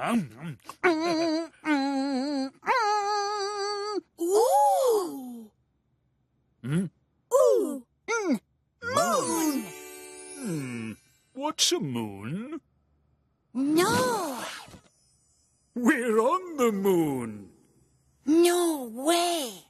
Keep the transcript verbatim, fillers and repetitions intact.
Ooh. Hmm? Ooh. Mm. Moon. Hmm. What's a moon? No. We're on the moon. No way.